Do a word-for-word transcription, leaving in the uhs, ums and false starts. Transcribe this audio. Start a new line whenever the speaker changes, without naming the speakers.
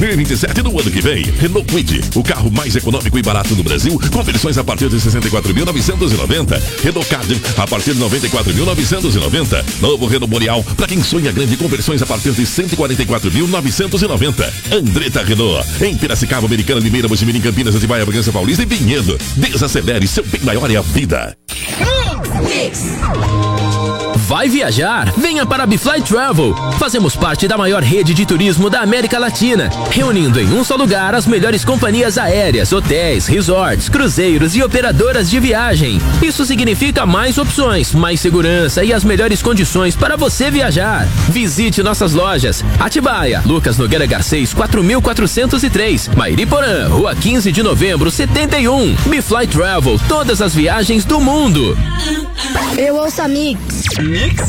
E vinte e sete do ano que vem, Renault Kwid, o carro mais econômico e barato do Brasil, com versões a partir de sessenta e quatro mil novecentos e noventa. Renault Kadjar a partir de noventa e quatro mil novecentos e noventa. Novo Renault Morial, para quem sonha grande, com versões a partir de cento e quarenta e quatro mil novecentos e noventa. Andretta Renault, em Piracicaba, Americana, Limeira, Mojimirim, Campinas, Atibaia, Bragança Paulista e Vinhedo. Desacelere, seu bem maior é a vida.
Mix. Vai viajar? Venha para a Bifly Travel. Fazemos parte da maior rede de turismo da América Latina, reunindo em um só lugar as melhores companhias aéreas, hotéis, resorts, cruzeiros e operadoras de viagem. Isso significa mais opções, mais segurança e as melhores condições para você viajar. Visite nossas lojas: Atibaia, Lucas Nogueira Garcês, quatro mil quatrocentos e três, Mairiporã, Rua quinze de Novembro, setenta e um. Bifly Travel, todas as viagens do mundo.
Eu ouço a Mix.
Mix